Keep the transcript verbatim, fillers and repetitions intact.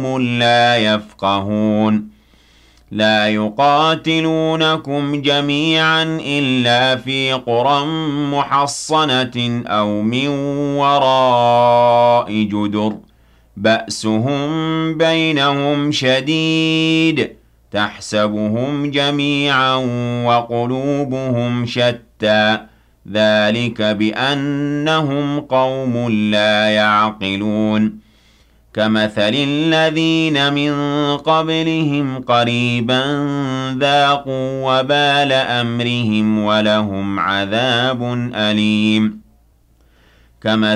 لا يفقهون لا يقاتلونكم جميعا إلا في قرى محصنة أو من وراء جدر بأسهم بينهم شديد تحسبهم جميعا وقلوبهم شتى ذلك بأنهم قوم لا يعقلون كمثل الذين من قبلهم قريبا ذاقوا وبال أمرهم ولهم عذاب أليم كما